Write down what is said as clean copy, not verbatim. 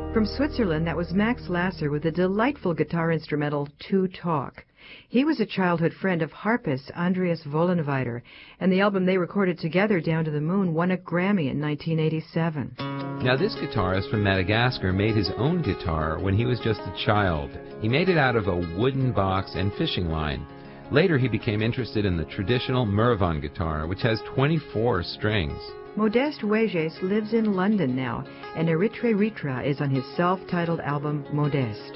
From Switzerland, that was Max Lasser with the delightful guitar instrumental To Talk. He was a childhood friend of harpist Andreas Vollenweider, and the album they recorded together, Down to the Moon, won a Grammy in 1987. Now, this guitarist from Madagascar made his own guitar when he was just a child. He made it out of a wooden box and fishing line. Later, he became interested in the traditional Mervon guitar, which has 24 strings. Modeste Weges lives in London now, and Eritre Ritra is on his self-titled album, Modeste.